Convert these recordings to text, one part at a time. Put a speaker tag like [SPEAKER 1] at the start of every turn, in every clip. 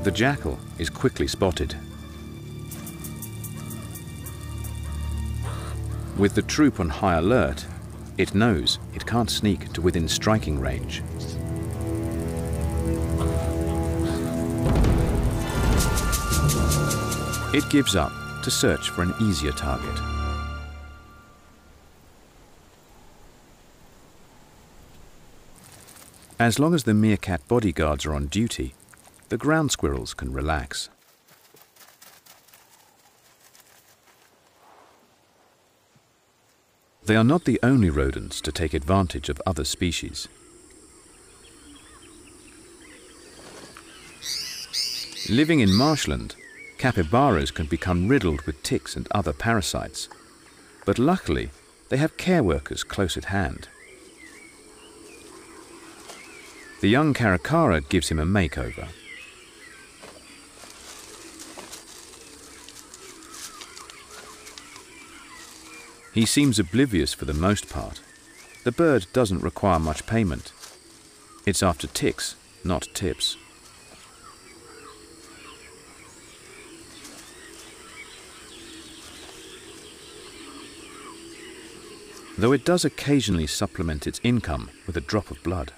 [SPEAKER 1] The jackal is quickly spotted. With the troop on high alert, it knows it can't sneak to within striking range. It gives up to search for an easier target. As long as the meerkat bodyguards are on duty, the ground squirrels can relax. They are not the only rodents to take advantage of other species. Living in marshland, capybaras can become riddled with ticks and other parasites, but luckily they have care workers close at hand. The young caracara gives him a makeover. He seems oblivious for the most part. The bird doesn't require much payment. It's after ticks, not tips. Though it does occasionally supplement its income with a drop of blood.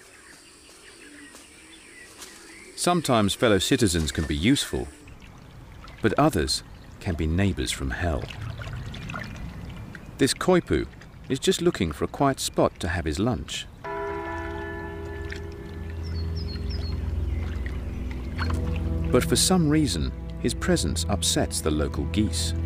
[SPEAKER 1] Sometimes fellow citizens can be useful, but others can be neighbours from hell. This koipu is just looking for a quiet spot to have his lunch. But for some reason, his presence upsets the local geese.